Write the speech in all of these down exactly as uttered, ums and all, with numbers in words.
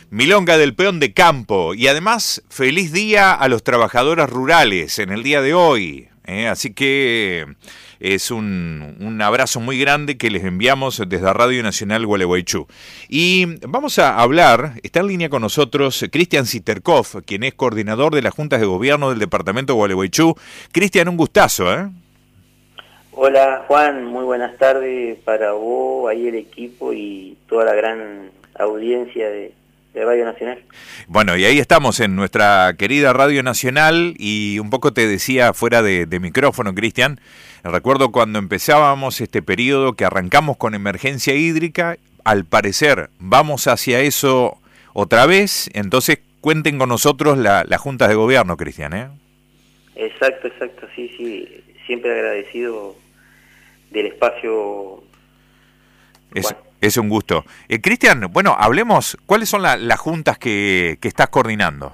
Milonga del Peón de Campo. Y además, feliz día a los trabajadores rurales en el día de hoy. ¿eh? Así que es un, un abrazo muy grande que les enviamos desde Radio Nacional Gualeguaychú. Y vamos a hablar, está en línea con nosotros Cristian Sitterkopf, quien es coordinador de las juntas de gobierno del departamento de Gualeguaychú. Cristian, un gustazo, ¿eh? Hola Juan, muy buenas tardes para vos, ahí el equipo y toda la gran audiencia de, de Radio Nacional. Bueno, y ahí estamos en nuestra querida Radio Nacional y un poco te decía fuera de, de micrófono, Cristian, recuerdo cuando empezábamos este periodo que arrancamos con emergencia hídrica, al parecer vamos hacia eso otra vez, entonces cuenten con nosotros la, las juntas de gobierno, Cristian, ¿eh? Exacto, exacto, sí, sí, siempre agradecido del espacio. Es, es un gusto. Eh, Cristian, bueno, hablemos, ¿cuáles son la, las juntas que, que estás coordinando?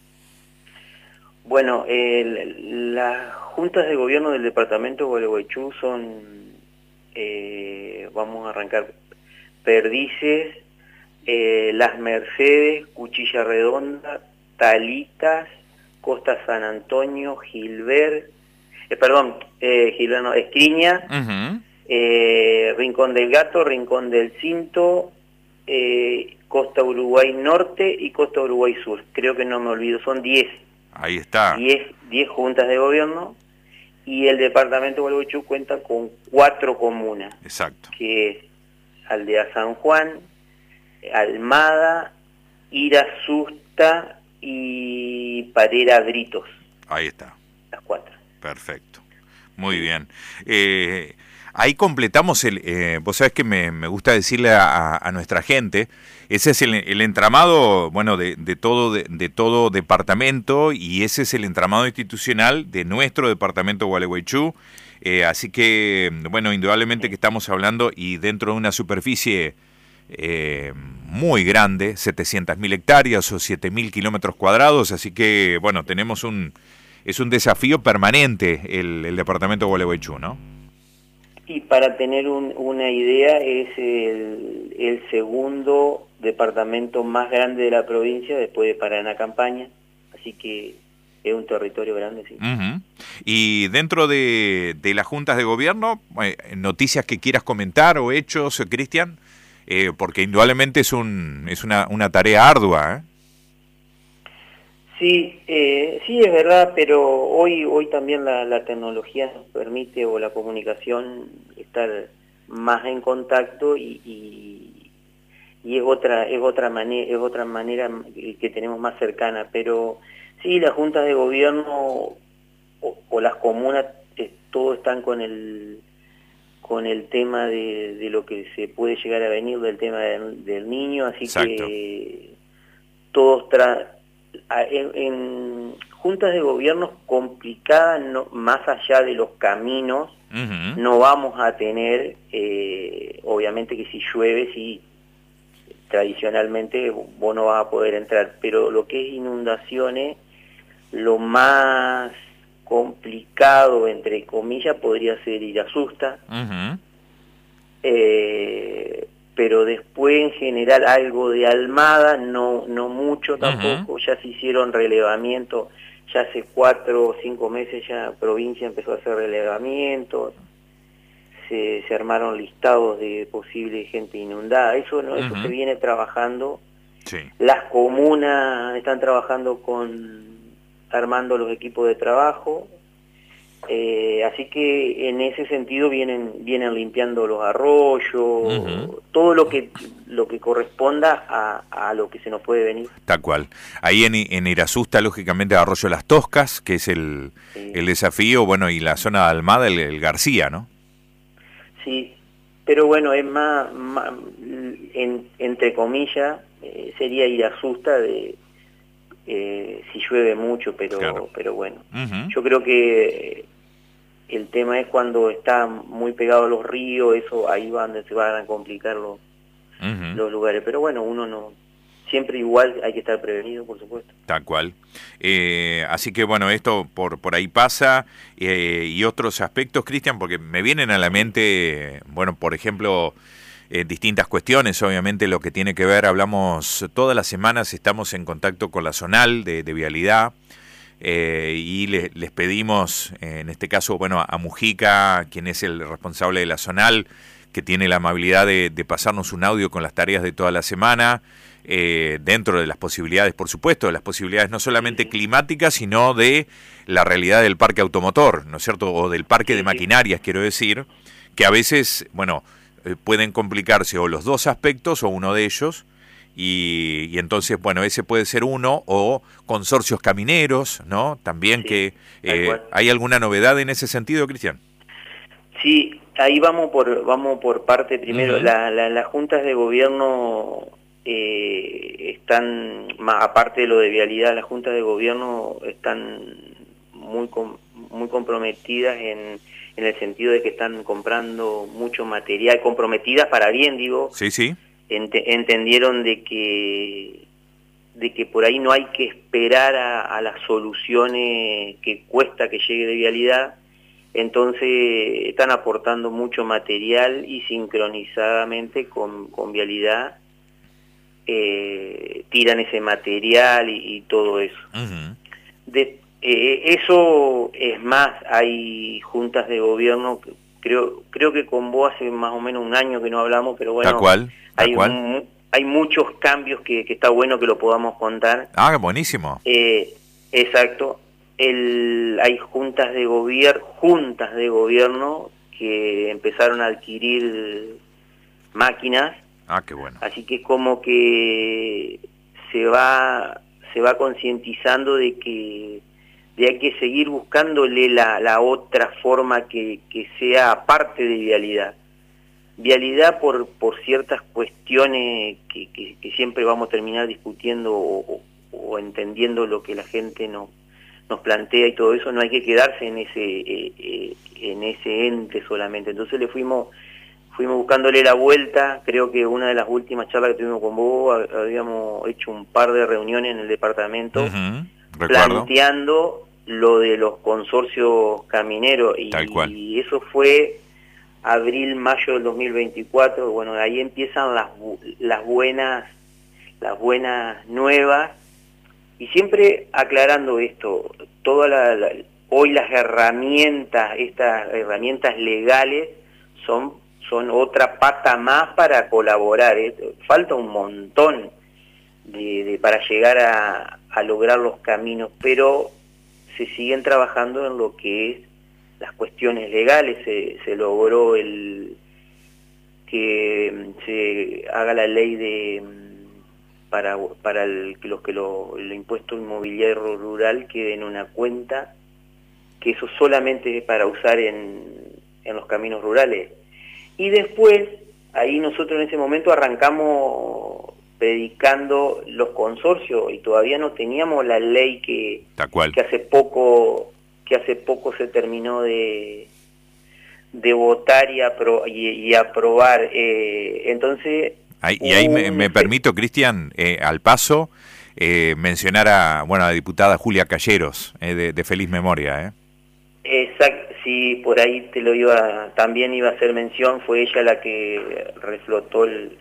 Bueno, el, las juntas de gobierno del departamento de Gualeguaychú son, eh, vamos a arrancar, Perdices, eh, Las Mercedes, Cuchilla Redonda, Talitas, Costa San Antonio, Gilbert, eh, perdón, eh, Gilbert no, Escriña, uh-huh. eh, Rincón del Gato, Rincón del Cinto, eh, Costa Uruguay Norte y Costa Uruguay Sur. Creo que no me olvido, son diez. Ahí está. diez juntas de gobierno y el departamento de Gualeguaychú cuenta con cuatro comunas. Exacto. Que es Aldea San Juan, Almada, Irasusta y Parera Britos. Ahí está. Las cuatro. Perfecto. Muy bien. Eh, ahí completamos el... Eh, vos sabés que me, me gusta decirle a, a nuestra gente, ese es el, el entramado, bueno, de, de, todo, de, de todo departamento y ese es el entramado institucional de nuestro departamento de Gualeguaychú. Eh, así que, bueno, indudablemente que estamos hablando y dentro de una superficie eh, muy grande, setecientas mil hectáreas o siete mil kilómetros cuadrados, así que, bueno, tenemos un... Es un desafío permanente el, el departamento de Gualeguaychú, ¿no? Y para tener un, una idea, es el, el segundo departamento más grande de la provincia después de Paraná Campaña, así que es un territorio grande, sí. Uh-huh. Y dentro de, de las juntas de gobierno, eh, noticias que quieras comentar o hechos, Cristian, eh, porque indudablemente es, un, es una, una tarea ardua, ¿eh? Sí, eh, sí es verdad, pero hoy hoy también la, la tecnología nos permite, o la comunicación, estar más en contacto y, y, y es otra es otra manera es otra manera que tenemos más cercana. Pero sí, las juntas de gobierno o, o las comunas eh, todos están con el con el tema de, de lo que se puede llegar a venir del tema del, del niño, así Exacto. que todos tra En, en juntas de gobierno complicadas, no, más allá de los caminos, uh-huh. no vamos a tener, eh, obviamente que si llueve, sí, tradicionalmente vos no vas a poder entrar, pero lo que es inundaciones, lo más complicado, entre comillas, podría ser Irasusta, uh-huh. eh, pero después en general algo de Almada, no no mucho tampoco, uh-huh. ya se hicieron relevamientos, ya hace cuatro o cinco meses ya provincia empezó a hacer relevamientos, se, se armaron listados de posible gente inundada, eso no, uh-huh. eso se viene trabajando, sí. Las comunas están trabajando con, armando los equipos de trabajo, Eh, así que en ese sentido vienen vienen limpiando los arroyos, uh-huh. todo lo que lo que corresponda a, a lo que se nos puede venir. Tal cual. Ahí en, en Irasusta, lógicamente, Arroyo Las Toscas, que es el, sí. el desafío, bueno, y la zona de Almada, el, el García, ¿no? Sí, pero bueno, es más, más en, entre comillas, eh, sería Irasusta de... Eh, si llueve mucho, pero claro. pero bueno, uh-huh. yo creo que el tema es cuando está muy pegado a los ríos, eso ahí va donde se van a complicar los, uh-huh. los lugares, pero bueno, uno no, siempre igual hay que estar prevenido, por supuesto. Tal cual. Eh, así que bueno, esto por por ahí pasa, eh, y otros aspectos, Cristian, porque me vienen a la mente, bueno, por ejemplo, eh, distintas cuestiones, obviamente lo que tiene que ver, hablamos todas las semanas, estamos en contacto con la zonal de, de vialidad, eh, y le, les pedimos, eh, en este caso, bueno, a Mujica, quien es el responsable de la zonal, que tiene la amabilidad de, de pasarnos un audio con las tareas de toda la semana, eh, dentro de las posibilidades, por supuesto, de las posibilidades no solamente climáticas, sino de la realidad del parque automotor, ¿no es cierto?, o del parque de maquinarias, quiero decir, que a veces, bueno, eh, pueden complicarse o los dos aspectos o uno de ellos, y, y entonces, bueno, ese puede ser uno, o consorcios camineros, ¿no?, también, sí, que eh, ¿hay alguna novedad en ese sentido, Cristian? Sí, ahí vamos por vamos por parte primero. Uh-huh. la, la, las juntas de gobierno eh, están, más aparte de lo de vialidad, las juntas de gobierno están muy com, muy comprometidas en, en el sentido de que están comprando mucho material, comprometidas para bien, digo. Sí, sí. Ent, entendieron de que de que por ahí no hay que esperar a, a las soluciones que cuesta que llegue de vialidad. Entonces están aportando mucho material y sincronizadamente con, con vialidad eh, tiran ese material y, y todo eso. Uh-huh. De, eh, eso es más, hay juntas de gobierno, creo creo que con vos hace más o menos un año que no hablamos, pero bueno, ¿tal cual? ¿Tal hay, cual? Un, hay muchos cambios que, que está bueno que lo podamos contar. Ah, buenísimo. Eh, exacto. El, hay juntas de gobierno, juntas de gobierno que empezaron a adquirir máquinas. Ah, qué bueno. Así que como que se va se va concientizando de que de hay que seguir buscándole la, la otra forma que, que sea aparte de vialidad. Vialidad por por ciertas cuestiones que, que, que siempre vamos a terminar discutiendo o, o, o entendiendo lo que la gente no nos plantea y todo eso, no hay que quedarse en ese eh, eh, en ese ente solamente. Entonces le fuimos fuimos buscándole la vuelta. Creo que una de las últimas charlas que tuvimos con vos, habíamos hecho un par de reuniones en el departamento, uh-huh, planteando lo de los consorcios camineros, y, tal cual. Y eso fue abril, mayo del dos mil veinticuatro. Bueno, ahí empiezan las las buenas las buenas nuevas. Y siempre aclarando esto, toda la, la, hoy las herramientas, estas herramientas legales son, son otra pata más para colaborar, ¿eh? Falta un montón de, de, para llegar a, a lograr los caminos, pero se siguen trabajando en lo que es las cuestiones legales. Se, se logró el que se haga la ley de... para para el, los que lo, el impuesto inmobiliario rural quede en una cuenta, que eso solamente es para usar en, en los caminos rurales. Y después, ahí nosotros en ese momento arrancamos predicando los consorcios, y todavía no teníamos la ley que, que hace poco que hace poco se terminó de, de votar y, apro, y, y aprobar. Eh, entonces... Ahí, y ahí me, me permito, Cristian, eh, al paso, eh, mencionar a, bueno, a la diputada Julia Calleros, eh, de, de feliz memoria. ¿eh? Exacto, sí, por ahí te lo iba, también iba a hacer mención. Fue ella la que reflotó el,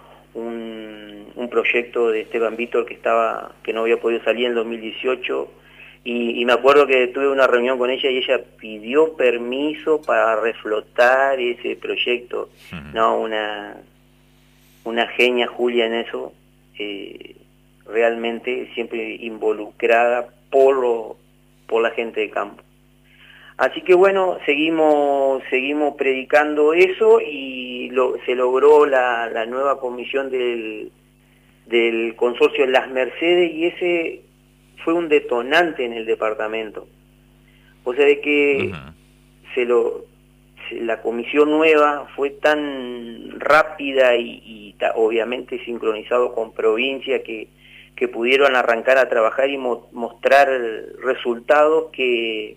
un, un proyecto de Esteban Víctor que estaba que no había podido salir en el dos mil dieciocho, y, y me acuerdo que tuve una reunión con ella y ella pidió permiso para reflotar ese proyecto. Uh-huh. No, una... una genia Julia en eso, eh, realmente siempre involucrada por, lo, por la gente de campo. Así que bueno, seguimos seguimos predicando eso, y lo, se logró la, la nueva comisión del, del consorcio Las Mercedes, y ese fue un detonante en el departamento. O sea, de que uh-huh. se lo... la comisión nueva fue tan rápida y, y ta, obviamente sincronizado con provincia, que, que pudieron arrancar a trabajar y mo mostrar resultados que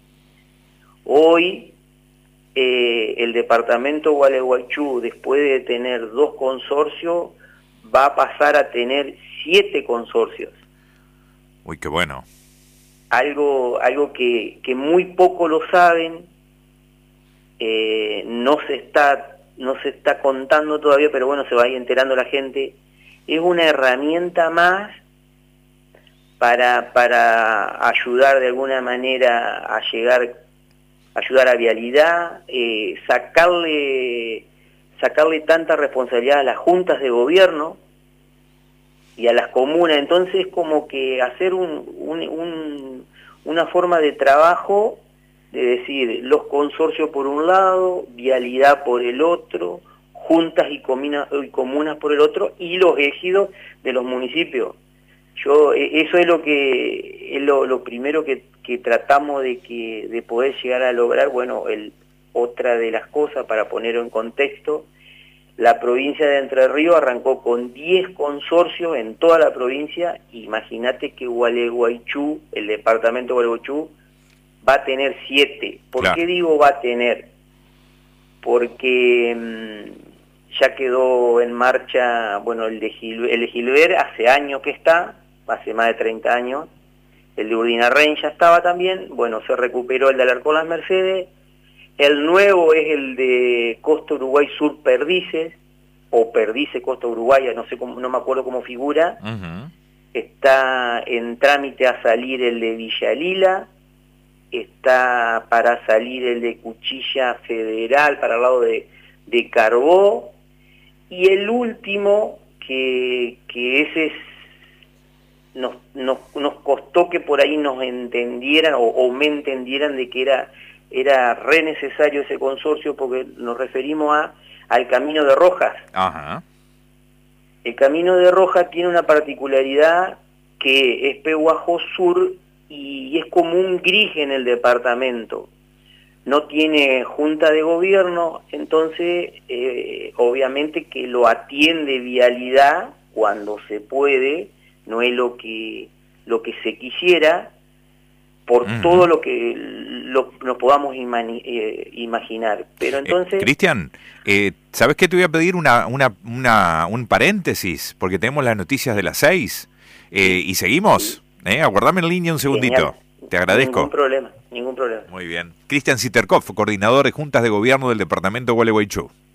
hoy eh, el departamento Gualeguaychú, después de tener dos consorcios, va a pasar a tener siete consorcios. Uy, qué bueno. Algo, algo que, que muy poco lo saben. Eh, no se está no se está contando todavía, pero bueno, se va a ir enterando la gente, es una herramienta más para, para ayudar de alguna manera a llegar, ayudar a Vialidad, eh, sacarle, sacarle tanta responsabilidad a las juntas de gobierno y a las comunas. Entonces como que hacer un, un, un, una forma de trabajo, de decir, los consorcios por un lado, Vialidad por el otro, juntas y, comuna, y comunas por el otro, y los ejidos de los municipios. Yo, eso es lo que es lo, lo primero que, que tratamos de que de poder llegar a lograr. Bueno, el, otra de las cosas, para ponerlo en contexto, la provincia de Entre Ríos arrancó con diez consorcios en toda la provincia. Imagínate que Gualeguaychú, el departamento de Gualeguaychú, va a tener siete. ¿Por claro. qué digo va a tener? Porque mmm, ya quedó en marcha, bueno, el de Gil, el de Gilbert hace años que está, hace más de treinta años, el de Urdinarrain ya estaba también, bueno, se recuperó el de Alarcón Las Mercedes, el nuevo es el de Costa Uruguay Sur Perdices, o Perdices Costa Uruguaya, no sé cómo, no me acuerdo cómo figura, uh-huh. Está en trámite a salir el de Villa Lila, está para salir el de Cuchilla Federal, para el lado de, de Carbó, y el último, que, que ese es, nos, nos, nos costó que por ahí nos entendieran, o, o me entendieran de que era, era re necesario ese consorcio, porque nos referimos a, al Camino de Rojas. Ajá. El Camino de Rojas tiene una particularidad que es Pehuajó Sur, y es como un gris en el departamento, no tiene junta de gobierno, entonces eh, obviamente que lo atiende Vialidad cuando se puede, no es lo que lo que se quisiera, por uh-huh. todo lo que lo, nos podamos imani, eh, imaginar. Pero entonces... Eh, Cristian, eh, ¿sabes qué? Te voy a pedir una, una, una, un paréntesis, porque tenemos las noticias de las seis, eh, y seguimos. Sí. Eh, aguardame en línea un segundito. Genial. Te agradezco. Ningún problema, ningún problema. Muy bien. Cristian Sitterkopf, coordinador de Juntas de Gobierno del Departamento de Gualeguaychú.